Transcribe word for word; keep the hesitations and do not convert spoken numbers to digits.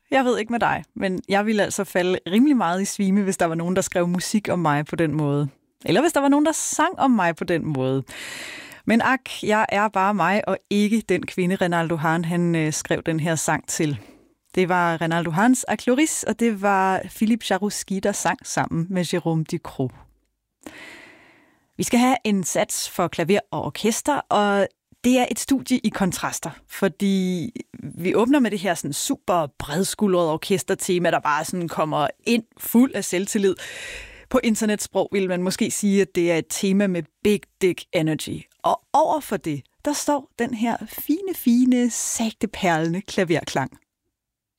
Jeg ved ikke med dig, men jeg ville altså falde rimelig meget i svime, hvis der var nogen, der skrev musik om mig på den måde. Eller hvis der var nogen, der sang om mig på den måde. Men ak, jeg er bare mig, og ikke den kvinde, Reynaldo Hahn, han øh, skrev den her sang til. Det var Reynaldo Hahns Acloris, og det var Philippe Jarouski, der sang sammen med Jérôme Ducrot. Vi skal have en sats for klaver og orkester, og det er et studie i kontraster, fordi vi åbner med det her sådan super bredskuldrede orkestertema, der bare sådan kommer ind fuld af selvtillid. På internetsprog vil man måske sige, at det er et tema med big dick energy. Og over for det, der står den her fine, fine, sagte perlende klaverklang.